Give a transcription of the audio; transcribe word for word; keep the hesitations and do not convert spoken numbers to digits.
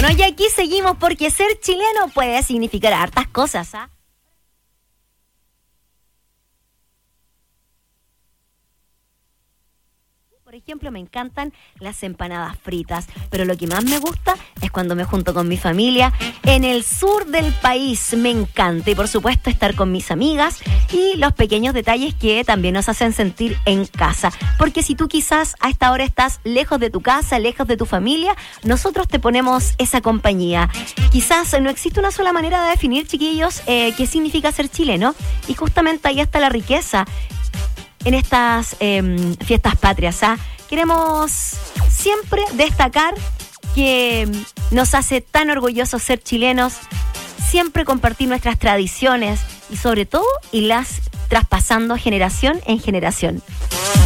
Bueno, y aquí seguimos porque ser chileno puede significar hartas cosas, ¿ah? Por ejemplo, me encantan las empanadas fritas, pero lo que más me gusta es cuando me junto con mi familia en el sur del país. Me encanta y por supuesto estar con mis amigas y los pequeños detalles que también nos hacen sentir en casa. Porque si tú quizás a esta hora estás lejos de tu casa, lejos de tu familia, nosotros te ponemos esa compañía. Quizás no existe una sola manera de definir, chiquillos, eh, qué significa ser chileno, y justamente ahí está la riqueza en estas eh, fiestas patrias, ¿ah? Queremos siempre destacar que nos hace tan orgullosos ser chilenos, siempre compartir nuestras tradiciones y sobre todo irlas traspasando generación en generación.